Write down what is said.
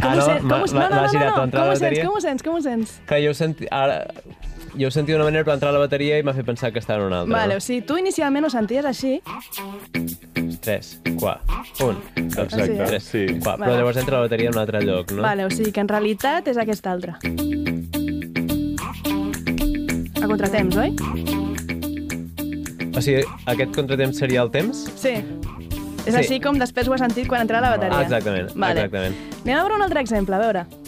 Com ho sents? Com ho sents? Que jo ho sentia d'una manera, però entrar a la bateria i m'ha fet pensar que estava en una altra. Vale, o sigui, tu inicialment ho senties així. 3, 4, 1, 2, 3, 4. Però llavors entra la bateria en un altre lloc, no? Vale, o sigui que en realitat és aquesta altra. A contratemps, oi? O sigui, aquest contratemps seria el temps? Sí. És així com després ho has sentit quan entrava la bateria. Exactament. Anem a veure un altre exemple, a veure.